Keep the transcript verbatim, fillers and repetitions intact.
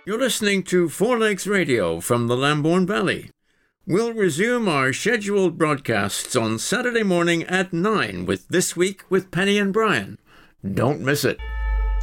You're listening to Four Legs Radio from the Lambourne Valley. We'll resume our scheduled broadcasts on Saturday morning at nine with This Week with Penny and Brian. Don't miss it.